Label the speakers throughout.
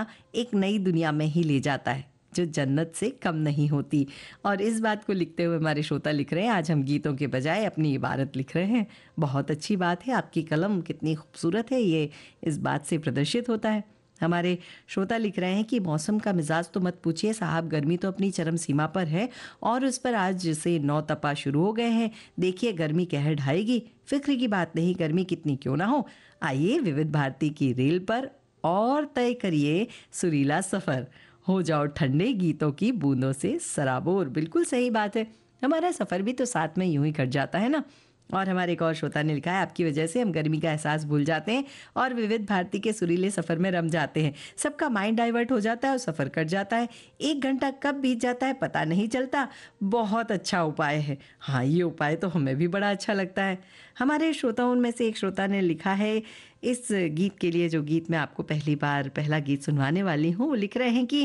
Speaker 1: राह एक नई दुनिया में ही ले जाता है जो जन्नत से कम नहीं होती। और इस बात को लिखते हुए हमारे श्रोता लिख रहे हैं, आज हम गीतों के बजाय अपनी इबारत लिख रहे हैं। बहुत अच्छी बात है, आपकी कलम कितनी खूबसूरत है, ये इस बात से प्रदर्शित होता है। हमारे श्रोता लिख रहे हैं कि मौसम का मिजाज तो मत पूछिए साहब, गर्मी तो अपनी चरम सीमा पर है और उस पर आज से 9 तपा शुरू हो गए हैं। देखिए गर्मी कहर ढाएगी, फिक्र की बात नहीं, गर्मी कितनी क्यों ना हो। आइए विविध भारती की रेल पर और तय करिए सुरीला सफ़र, हो जाओ ठंडे गीतों की बूंदों से सराबोर। बिल्कुल सही बात है, हमारा सफ़र भी तो साथ में यूं ही कट जाता है ना। और हमारे एक और श्रोता ने लिखा है, आपकी वजह से हम गर्मी का एहसास भूल जाते हैं और विविध भारती के सुरीले सफ़र में रम जाते हैं। सबका माइंड डाइवर्ट हो जाता है और सफ़र कट जाता है। 1 घंटा कब बीत जाता है पता नहीं चलता। बहुत अच्छा उपाय है। हाँ, ये उपाय तो हमें भी बड़ा अच्छा लगता है। हमारे श्रोताओं में से एक श्रोता ने लिखा है इस गीत के लिए, जो गीत मैं आपको पहला गीत सुनवाने वाली हूँ, वो लिख रहे हैं कि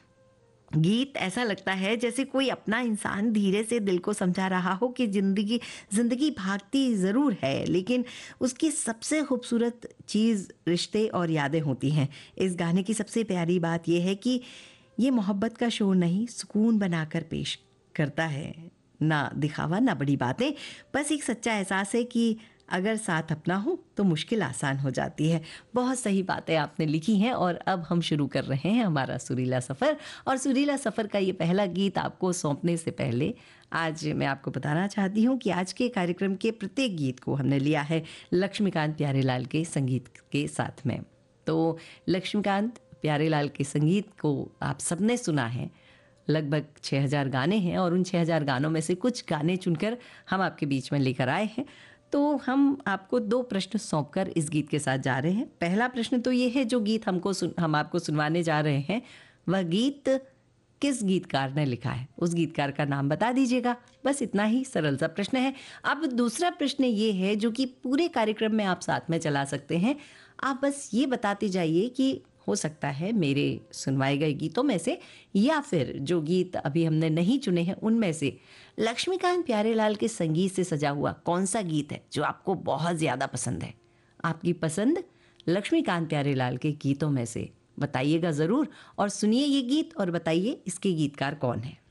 Speaker 1: गीत ऐसा लगता है जैसे कोई अपना इंसान धीरे से दिल को समझा रहा हो कि ज़िंदगी भागती ज़रूर है, लेकिन उसकी सबसे खूबसूरत चीज़ रिश्ते और यादें होती हैं। इस गाने की सबसे प्यारी बात यह है कि ये मोहब्बत का शोर नहीं, सुकून बनाकर पेश करता है। ना दिखावा ना बड़ी बातें, बस एक सच्चा एहसास है कि अगर साथ अपना हो तो मुश्किल आसान हो जाती है। बहुत सही बातें आपने लिखी हैं। और अब हम शुरू कर रहे हैं हमारा सुरीला सफ़र। और सुरीला सफ़र का ये पहला गीत आपको सौंपने से पहले आज मैं आपको बताना चाहती हूँ कि आज के कार्यक्रम के प्रत्येक गीत को हमने लिया है लक्ष्मीकांत प्यारेलाल के संगीत के साथ में। तो लक्ष्मीकांत प्यारेलाल के संगीत को आप सबने सुना है। लगभग 6000 गाने हैं और उन 6000 गानों में से कुछ गाने चुनकर हम आपके बीच में लेकर आए हैं। तो हम आपको 2 प्रश्न सौंपकर इस गीत के साथ जा रहे हैं। पहला प्रश्न तो ये है, जो गीत हम आपको सुनवाने जा रहे हैं वह गीत किस गीतकार ने लिखा है, उस गीतकार का नाम बता दीजिएगा। बस इतना ही सरल सा प्रश्न है। अब दूसरा प्रश्न ये है, जो कि पूरे कार्यक्रम में आप साथ में चला सकते हैं। आप बस ये बताते जाइए कि हो सकता है मेरे सुनवाए गए गीतों में से या फिर जो गीत अभी हमने नहीं चुने हैं उनमें से लक्ष्मीकांत प्यारेलाल के संगीत से सजा हुआ कौन सा गीत है जो आपको बहुत ज़्यादा पसंद है। आपकी पसंद लक्ष्मीकांत प्यारेलाल के गीतों में से बताइएगा ज़रूर, और सुनिए ये गीत और बताइए इसके गीतकार कौन है।